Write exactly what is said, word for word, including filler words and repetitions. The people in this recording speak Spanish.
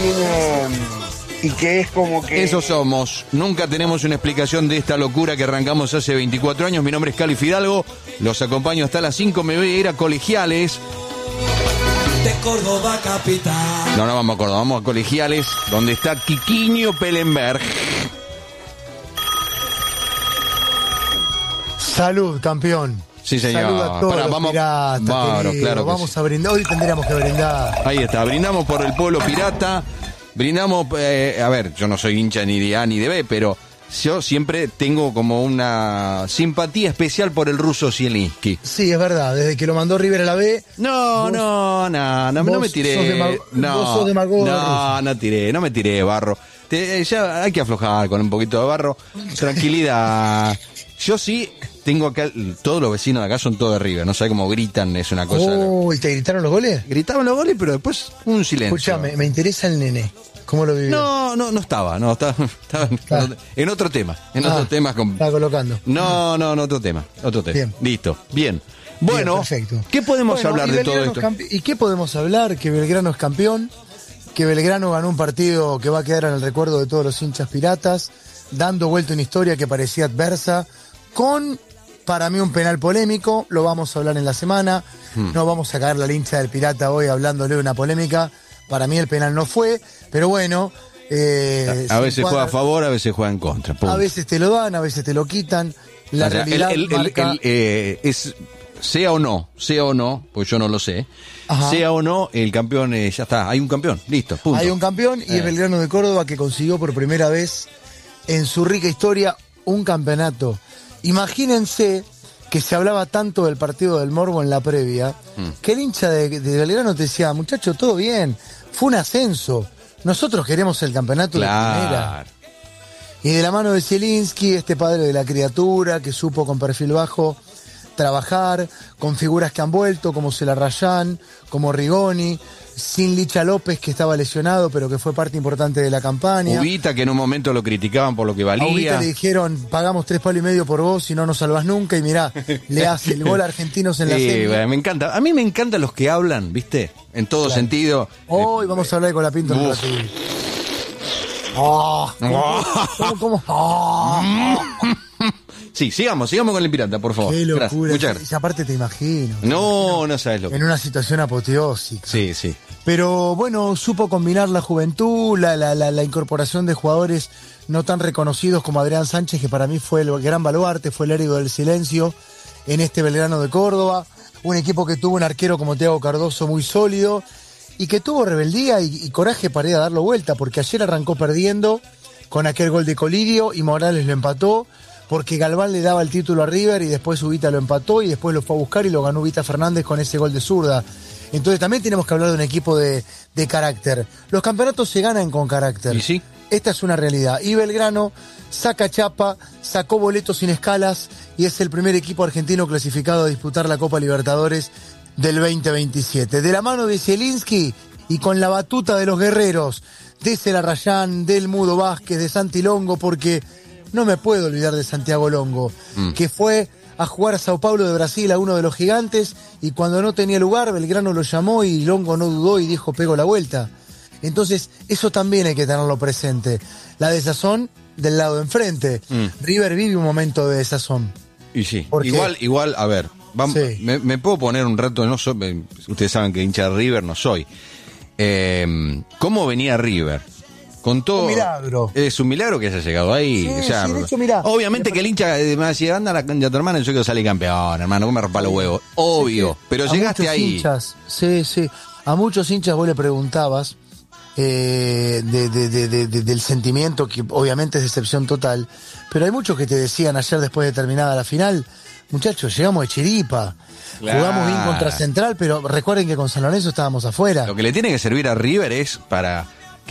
tiene y que es como que... Eso somos. Nunca tenemos una explicación de esta locura que arrancamos hace veinticuatro años. Mi nombre es Cali Fidalgo. Los acompaño hasta las cinco. Me voy a ir a Colegiales. De Córdoba capital. No, no vamos a Córdoba, vamos a Colegiales, donde está Quiquiño Pellenberg. Salud, campeón. Sí, señor. Salud a todos Pará, los vamos, piratas, claro, querido. claro que Vamos sí. a brindar. Hoy tendríamos que brindar. Ahí está, brindamos por el pueblo pirata. Brindamos, eh, a ver, yo no soy hincha ni de A ni de B, pero yo siempre tengo como una simpatía especial por el ruso Zielinski. Sí, es verdad. Desde que lo mandó River a la B. No, vos, no, no, no, no me tiré. Sos demag- no, vos sos demagogo no, no tiré, no me tiré, barro. Te, ya hay que aflojar con un poquito de barro. Tranquilidad. Yo sí tengo acá, todos los vecinos de acá son todos de River, no sé cómo gritan, es una cosa. Oh, ¿y te gritaron los goles? Gritaban los goles, pero después un silencio. Escuchame, me interesa el nene. ¿Cómo lo vivió? No, no, no estaba, no, estaba, estaba en, Ah. en otro tema, en Ah, otro tema. Con... Estaba colocando. No, no, en otro tema, otro tema. Bien. Listo, bien. Bueno, Bien, perfecto. ¿qué podemos Bueno, hablar y de todo Belgrano esto? es campe- ¿Y qué podemos hablar? Que Belgrano es campeón, que Belgrano ganó un partido que va a quedar en el recuerdo de todos los hinchas piratas, dando vuelta una historia que parecía adversa, con, para mí, un penal polémico. Lo vamos a hablar en la semana. Hmm. No vamos a caer la hincha del pirata hoy hablándole de una polémica. Para mí el penal no fue, pero bueno... Eh, a veces cuadra... juega a favor, a veces juega en contra. Punto. A veces te lo dan, a veces te lo quitan. La o sea, realidad el, el, marca... el, el, eh, es sea o no, sea o no, pues yo no lo sé. Ajá. Sea o no, el campeón eh, ya está, hay un campeón, listo, punto. Hay un campeón y eh. es Belgrano de Córdoba que consiguió por primera vez en su rica historia un campeonato. Imagínense que se hablaba tanto del partido del Morbo en la previa, mm. que el hincha de, de Belgrano te decía, muchacho, todo bien, fue un ascenso. Nosotros queremos el campeonato claro. de primera. Y de la mano de Zielinski, este padre de la criatura, que supo con perfil bajo trabajar, con figuras que han vuelto, como Celarrayán, como Rigoni, sin Licha López, que estaba lesionado, pero que fue parte importante de la campaña. Ubita, que en un momento lo criticaban por lo que valía. A Ubita le dijeron, pagamos tres palos y medio por vos, si no nos salvás nunca, y mirá, le hace el gol a Argentinos en la sí, serie. Bueno, me encanta. A mí me encantan los que hablan, ¿viste? En todo claro. sentido. Hoy eh, vamos a hablar de Colapinto en un ratito. Oh, ¿Cómo? ¿Cómo? ¿Cómo? Oh. Sí, sigamos, sigamos con el pirata, por favor. Qué locura. Gracias. Muchas gracias. Y aparte te imagino. No, imagino, no sabes lo que... En una situación apoteósica. Sí, sí. Pero bueno, supo combinar la juventud, la, la, la, la incorporación de jugadores no tan reconocidos como Adrián Sánchez, que para mí fue el gran baluarte, fue el héroe del silencio en este Belgrano de Córdoba. Un equipo que tuvo un arquero como Thiago Cardoso muy sólido y que tuvo rebeldía y, y coraje para ir a darlo vuelta, porque ayer arrancó perdiendo con aquel gol de Colidio y Morales lo empató, porque Galván le daba el título a River y después Ubita lo empató y después lo fue a buscar y lo ganó Ubita Fernández con ese gol de zurda. Entonces también tenemos que hablar de un equipo de, de carácter. Los campeonatos se ganan con carácter. ¿Y sí? Esta es una realidad. Y Belgrano saca chapa, sacó boletos sin escalas y es el primer equipo argentino clasificado a disputar la Copa Libertadores del veinte veintisiete. De la mano de Zielinski y con la batuta de los guerreros, de Celarrayán, del Mudo Vázquez, de Santi Longo, porque no me puedo olvidar de Santiago Longo, mm. que fue a jugar a Sao Paulo de Brasil a uno de los gigantes y cuando no tenía lugar Belgrano lo llamó y Longo no dudó y dijo pego la vuelta. Entonces eso también hay que tenerlo presente. La desazón del lado de enfrente. Mm. River vive un momento de desazón. Y sí, igual, igual, a ver, vamos, sí. me, me puedo poner un rato, no soy, ustedes saben que hincha de River no soy. Eh, ¿Cómo venía River? Con todo, un milagro. Es un milagro que haya llegado ahí. Sí, o sea, sí, de hecho, mirá, obviamente que el hincha me decía, anda la cancha de tu hermano, yo quiero salir campeón, hermano, ¿cómo me rompa los huevos? Obvio, sí, sí. Pero a llegaste ahí. Hinchas, sí, sí. A muchos hinchas vos le preguntabas eh, de, de, de, de, de, del sentimiento, que obviamente es decepción total, pero hay muchos que te decían ayer después de terminada la final, muchachos, llegamos de chiripa. Claro. Jugamos bien contra Central, pero recuerden que con San Lorenzo estábamos afuera. Lo que le tiene que servir a River es para